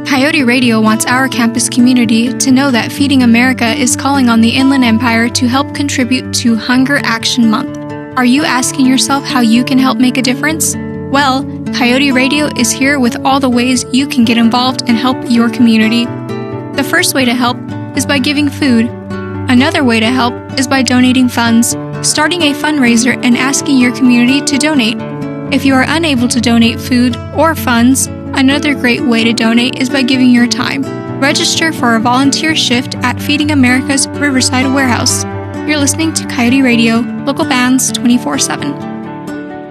Coyote Radio wants our campus community to know that Feeding America is calling on the Inland Empire to help contribute to Hunger Action Month. Are you asking yourself how you can help make a difference? Well, Coyote Radio is here with all the ways you can get involved and help your community. The first way to help is by giving food. Another way to help is by donating funds, starting a fundraiser and asking your community to donate. If you are unable to donate food or funds, another great way to donate is by giving your time. Register for a volunteer shift at Feeding America's Riverside Warehouse. You're listening to Coyote Radio, local bands 24/7.